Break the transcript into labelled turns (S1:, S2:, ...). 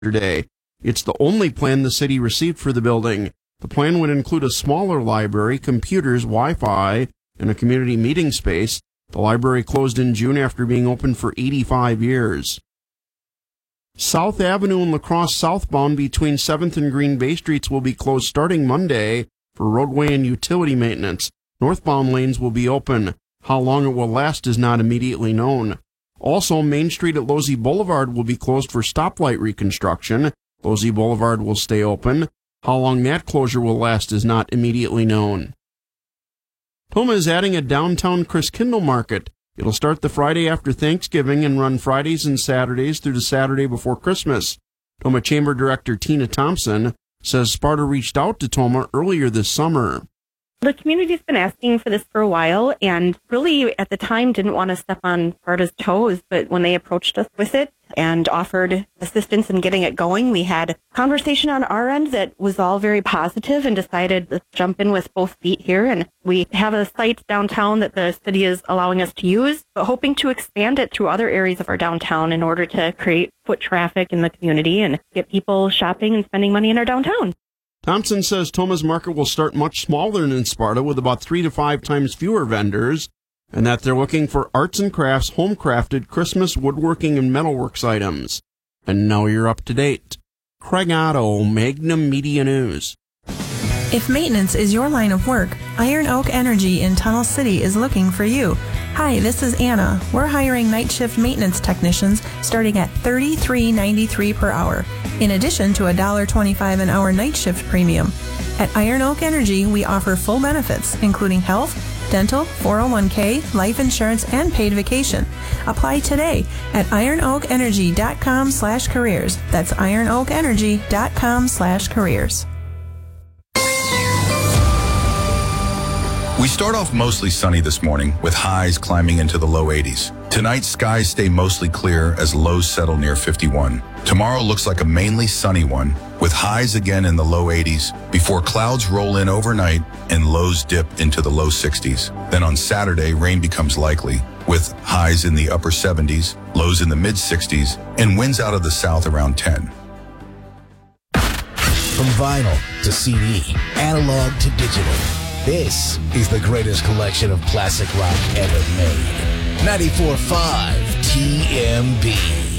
S1: yesterday. It's the only plan the city received for the building. The plan would include a smaller library, computers, Wi-Fi, and a community meeting space. The library closed in June after being open for 85 years. South Avenue and La Crosse southbound between 7th and Green Bay Streets will be closed starting Monday for roadway and utility maintenance. Northbound lanes will be open. How long it will last is not immediately known. Also, Main Street at Losey Boulevard will be closed for stoplight reconstruction. Losey Boulevard will stay open. How long that closure will last is not immediately known. Toma is adding a downtown Christkindl market. It'll start the Friday after Thanksgiving and run Fridays and Saturdays through the Saturday before Christmas. Toma Chamber Director Tina Thompson says Sparta reached out to Toma earlier this summer.
S2: The community's been asking for this for a while, and really at the time didn't want to step on Sparta's toes, but when they approached us with it and offered assistance in getting it going, we had a conversation on our end that was all very positive and decided let's jump in with both feet here. And we have a site downtown that the city is allowing us to use, but hoping to expand it to other areas of our downtown in order to create foot traffic in the community and get people shopping and spending money in our downtown.
S1: Thompson says Toma's market will start much smaller than Sparta with about 3 to 5 times fewer vendors, and that they're looking for arts and crafts, home-crafted Christmas woodworking and metalworks items. And now you're up to date. Craig Otto, Magnum Media News.
S3: If maintenance is your line of work, Iron Oak Energy in Tunnel City is looking for you. Hi, this is Anna. We're hiring night shift maintenance technicians starting at $33.93 per hour, in addition to a $1.25 an hour night shift premium. At Iron Oak Energy, we offer full benefits, including health, dental, 401k, life insurance, and paid vacation. Apply today at ironoakenergy.com/careers. That's ironoakenergy.com/careers.
S4: We start off mostly sunny this morning with highs climbing into the low 80s. Tonight, skies stay mostly clear as lows settle near 51. Tomorrow looks like a mainly sunny one with highs again in the low 80s before clouds roll in overnight and lows dip into the low 60s. Then on Saturday, rain becomes likely with highs in the upper 70s, lows in the mid 60s, and winds out of the south around 10.
S5: From vinyl to CD, analog to digital, this is the greatest collection of classic rock ever made. 94.5 TMB.